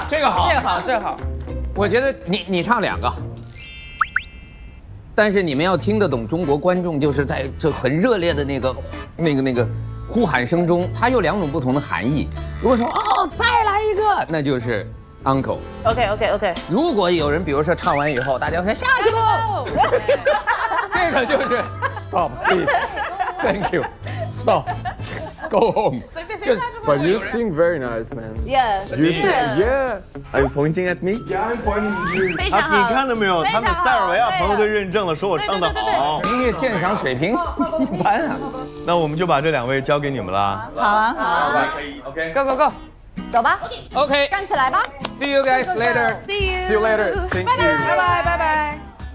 这个好， 这个好，这个好。 我觉得你唱2个，但是你们要听得懂中国观众就是在这很热烈的那个呼喊声中，它有2种不同的含义。如果说哦再来一个，那就是 uncle。 OK。 如果有人比如说唱完以后，大家说下去喽，这个就是 stop please，thank you，stop。Go home. But you sing very nice, man. Yes. You sing, yeah. Are you pointing at me? Yeah, I'm pointing at you. 非常好。 你看到没有？他们塞尔维亚朋友都认证了，说我唱得好。 音乐鉴赏水平一般啊。 那我们就把这2位交给你们了。 好啊， 好 OK。 ，Go Go Go。 走吧， OK， 干起来吧。 See you guys later. See you later. Thank you. 拜拜。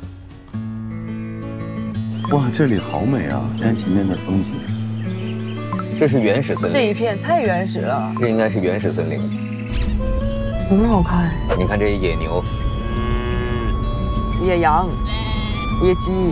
哇，这里好美啊！看前面的风景。 这是原始森林， 这一片太原始了， 这应该是原始森林。 很好看。 你看这些野牛， 野羊，野鸡。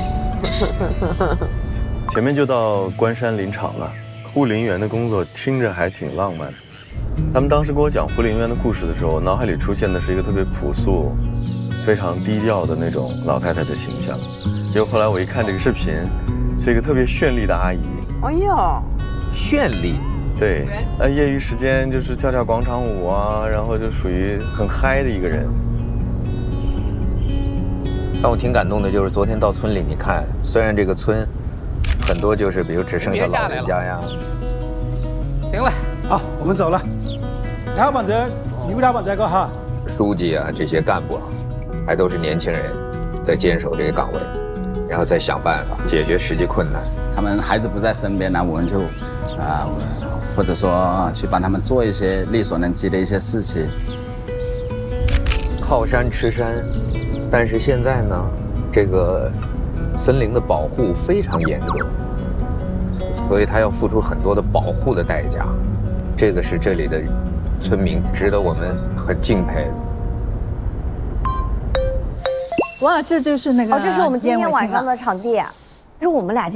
前面就到关山林场了，护林员的工作听着还挺浪漫的。他们当时给我讲护林员的故事的时候，脑海里出现的是一个特别朴素、非常低调的那种老太太的形象。结果后来我一看这个视频，是一个特别绚丽的阿姨。 哎呀， 绚丽。 对，业余时间就是跳跳广场舞啊，然后就属于很嗨的一个人。 让我挺感动的就是昨天到村里，你看，虽然这个村很多就是比如只剩下老人家呀。行了， 好，我们走了。然后反正有他们这个哈， 书记啊，这些干部啊，还都是年轻人，在坚守这个岗位，然后再想办法解决实际困难。 他们孩子不在身边呢，我们就或者说去帮他们做一些力所能及的一些事情。 靠山吃山，但是现在呢，这个森林的保护非常严格，所以他要付出很多的保护的代价，这个是这里的村民值得我们很敬佩的。 哇，这就是那个哦，这是我们今天晚上的场地，是我们俩。